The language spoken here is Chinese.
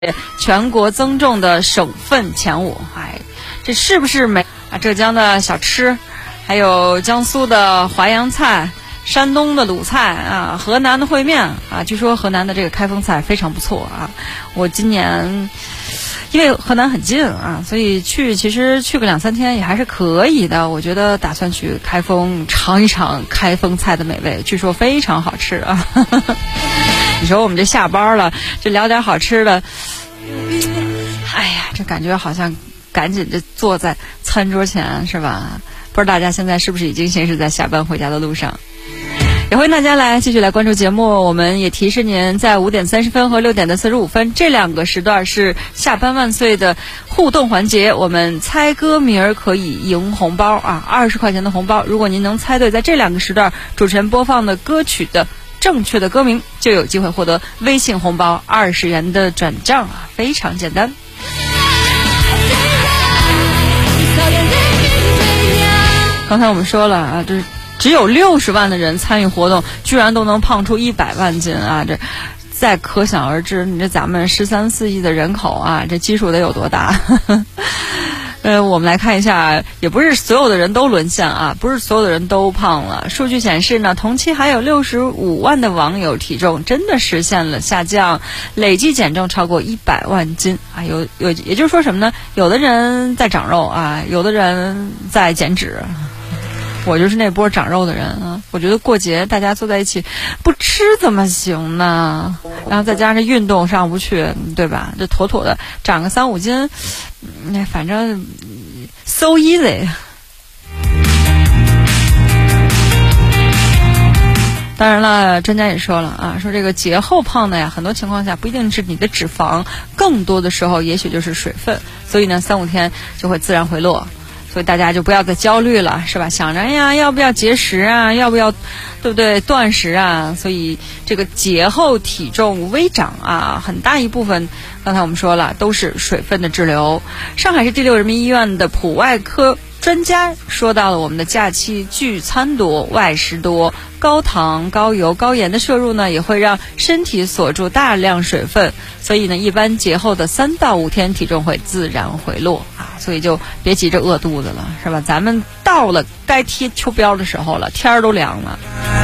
全国增重的省份前5。这是不是浙江的小吃，还有江苏的淮扬菜，山东的鲁菜啊，河南的烩面啊，据说河南的这个开封菜非常不错啊。我今年因为河南很近啊，所以其实去个2-3天也还是可以的。我觉得打算去开封尝一尝开封菜的美味，据说非常好吃啊。你说我们这下班了，这聊点好吃的，哎呀，这感觉好像赶紧就坐在餐桌前是吧？不知道大家现在是不是已经行驶在下班回家的路上？也欢迎大家继续来关注节目。我们也提示您，在5点30分和6点的45分这2个时段是下班万岁的互动环节，我们猜歌名可以赢红包啊，20块钱的红包。如果您能猜对在这2个时段主持人播放的歌曲的正确的歌名，就有机会获得微信红包20元的转账啊，非常简单。刚才我们说了啊，就是只有60万的人参与活动，居然都能胖出100万斤啊！这再可想而知，你这咱们13-14亿的人口啊，这基数得有多大？我们来看一下，也不是所有的人都沦陷啊，不是所有的人都胖了。数据显示呢，同期还有65万的网友体重真的实现了下降，累计减重超过100万斤啊！也就是说什么呢？有的人在长肉啊，有的人在减脂。我就是那波长肉的人啊！我觉得过节大家坐在一起不吃怎么行呢？然后再加上运动上不去，对吧？这妥妥的长个3-5斤，反正 so easy。当然了，专家也说了啊，说这个节后胖的呀，很多情况下不一定是你的脂肪，更多的时候也许就是水分，所以呢，3-5天就会自然回落。所以大家就不要再焦虑了，是吧？想着哎呀，要不要节食啊？要不要，对不对？断食啊？所以这个节后体重微涨啊，很大一部分，刚才我们说了，都是水分的滞留。上海市第6人民医院的普外科专家说到了，我们的假期聚餐多、外食多、高糖、高油、高盐的摄入呢，也会让身体锁住大量水分，所以呢，一般节后的3到5天体重会自然回落啊，所以就别急着饿肚子了，是吧？咱们到了该贴秋膘的时候了，天儿都凉了。